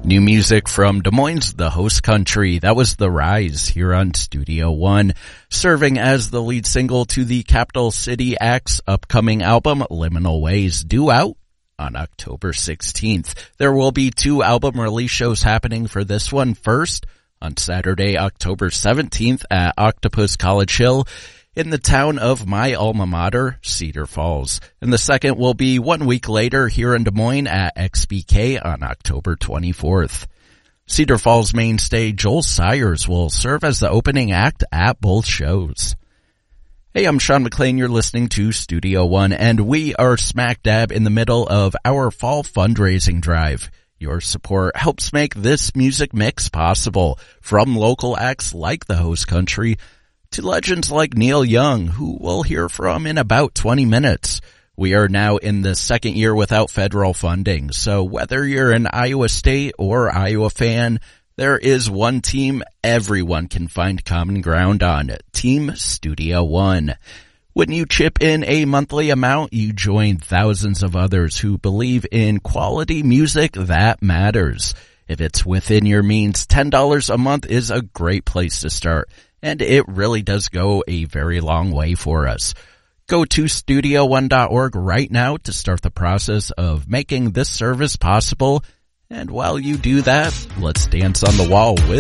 New music from Des Moines, the host country. That was The Rise here on Studio One, serving as the lead single to the Capital City Act's upcoming album, Liminal Ways, due out on October 16th. There will be 2 album release shows happening for this one. First, on Saturday, October 17th at Octopus College Hill in the town of my alma mater, Cedar Falls. And the second will be 1 week later here in Des Moines at XBK on October 24th. Cedar Falls mainstay Joel Sayers will serve as the opening act at both shows. Hey, I'm Sean McLean. You're listening to Studio One, and we are smack dab in the middle of our fall fundraising drive. Your support helps make this music mix possible, from local acts like the host country to legends like Neil Young, who we'll hear from in about 20 minutes. We are now in the second year without federal funding, so whether you're an Iowa State or Iowa fan, there is one team everyone can find common ground on, Team Studio One. When you chip in a monthly amount, you join thousands of others who believe in quality music that matters. If it's within your means, $10 a month is a great place to start. And it really does go a very long way for us. Go to studio1.org right now to start the process of making this service possible. And while you do that, let's dance on the wall with